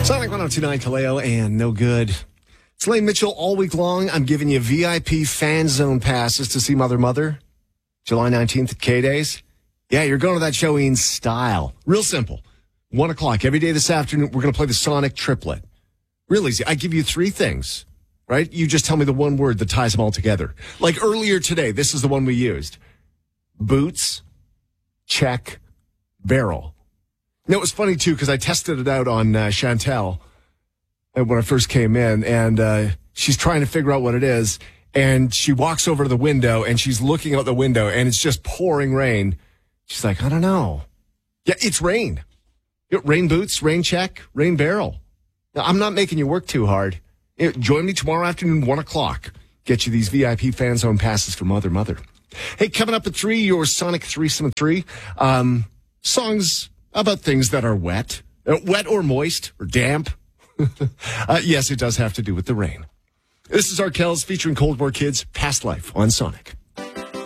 Sonic 102.9 Kaleo and no good. It's Lane Mitchell all week long. I'm giving you VIP fan zone passes to see Mother, July 19th at K-Days. Yeah, you're going to that show in style. Real simple. 1 o'clock every day this afternoon, we're going to play the Sonic triplet. Real easy. I give you three things, right? You just tell me the one word that ties them all together. Like earlier today, this is the one we used. Boots, check, barrel. Now, it was funny, too, because I tested it out on Chantel when I first came in, and she's trying to figure out what it is, and she walks over to the window, and she's looking out the window, and it's just pouring rain. She's like, I don't know. Yeah, it's rain. Rain boots, rain check, rain barrel. Now, I'm not making you work too hard. Join me tomorrow afternoon, 1 o'clock. Get you these VIP fan zone passes for Mother. Hey, coming up at 3, your Sonic Threesome at 3. Songs about things that are wet. Wet or moist or damp. Yes, it does have to do with the rain. This is Arkells featuring Cold War Kids, Past Life on Sonic.